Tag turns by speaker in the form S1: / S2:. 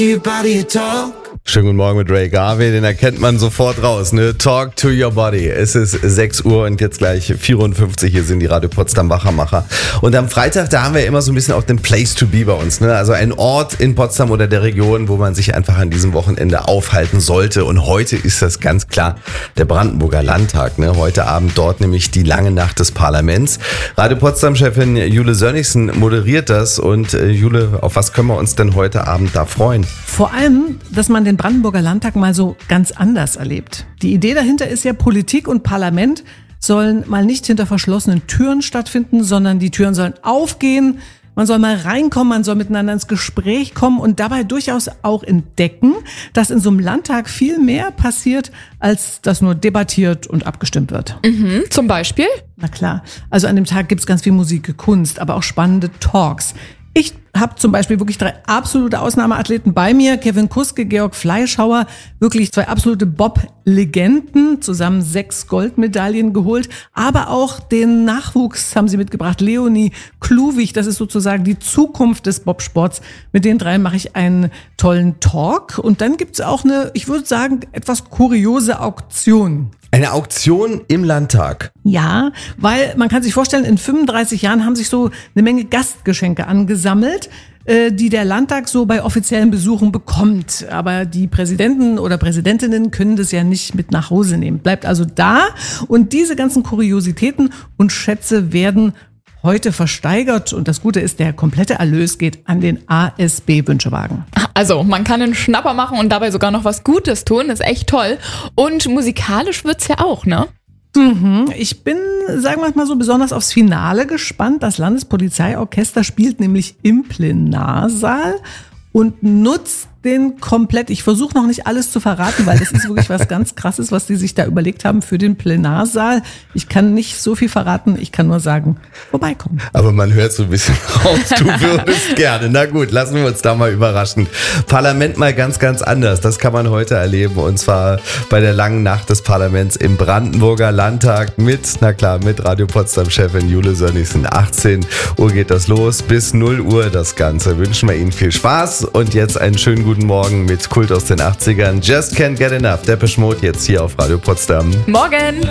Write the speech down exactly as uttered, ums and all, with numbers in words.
S1: Schönen guten Morgen mit Ray Garvey, den erkennt man sofort raus, ne? Talk to your body. Es ist sechs Uhr und jetzt gleich vierundfünfzig, hier sind die Radio Potsdam Wachermacher. Und am Freitag, da haben wir immer so ein bisschen auch den Place to be bei uns, ne? Also ein Ort in Potsdam oder der Region, wo man sich einfach an diesem Wochenende aufhalten sollte. Und heute ist das ganz klar der Brandenburger Landtag, ne? Heute Abend dort nämlich die lange Nacht des Parlaments. Radio Potsdam-Chefin Jule Sönnigsen moderiert das. Und äh, Jule, auf was können wir uns denn heute Abend da freuen?
S2: Vor allem, dass man den Brandenburger Landtag mal so ganz anders erlebt. Die Idee dahinter ist ja, Politik und Parlament sollen mal nicht hinter verschlossenen Türen stattfinden, sondern die Türen sollen aufgehen. Man soll mal reinkommen, man soll miteinander ins Gespräch kommen und dabei durchaus auch entdecken, dass in so einem Landtag viel mehr passiert, als dass nur debattiert und abgestimmt wird.
S3: Mhm, zum Beispiel?
S2: Na klar, also an dem Tag gibt's ganz viel Musik, Kunst, aber auch spannende Talks. Ich habe zum Beispiel wirklich drei absolute Ausnahmeathleten bei mir. Kevin Kuske, Georg Fleischhauer, wirklich zwei absolute Bob-Legenden, zusammen sechs Goldmedaillen geholt. Aber auch den Nachwuchs haben sie mitgebracht. Leonie Kluwig, das ist sozusagen die Zukunft des Bobsports. Mit den drei mache ich einen tollen Talk. Und dann gibt's auch eine, ich würde sagen, etwas kuriose Auktion.
S1: Eine Auktion im Landtag.
S2: Ja, weil man kann sich vorstellen, in fünfunddreißig Jahren haben sich so eine Menge Gastgeschenke angesammelt, äh, die der Landtag so bei offiziellen Besuchen bekommt. Aber die Präsidenten oder Präsidentinnen können das ja nicht mit nach Hause nehmen. Bleibt also da und diese ganzen Kuriositäten und Schätze werden heute versteigert und das Gute ist, der komplette Erlös geht an den A S B-Wünschewagen.
S3: Also man kann einen Schnapper machen und dabei sogar noch was Gutes tun, ist echt toll. Und musikalisch wird's ja auch, ne?
S2: Mhm. Ich bin, sagen wir mal so, besonders aufs Finale gespannt. Das Landespolizeiorchester spielt nämlich im Plenarsaal und nutzt den komplett. Ich versuche noch nicht alles zu verraten, weil das ist wirklich was ganz Krasses, was die sich da überlegt haben für den Plenarsaal. Ich kann nicht so viel verraten, ich kann nur sagen, vorbeikommen.
S1: Aber man hört so ein bisschen raus, du würdest gerne. Na gut, lassen wir uns da mal überraschen. Parlament mal ganz, ganz anders. Das kann man heute erleben und zwar bei der langen Nacht des Parlaments im Brandenburger Landtag mit, na klar, mit Radio Potsdam-Chefin Jule Sönnigsen. achtzehn Uhr geht das los, bis null Uhr das Ganze. Wünschen wir Ihnen viel Spaß und jetzt einen schönen guten Morgen mit Kult aus den achtzigern. Just Can't Get Enough. Depeche Mode jetzt hier auf Radio Potsdam.
S3: Morgen!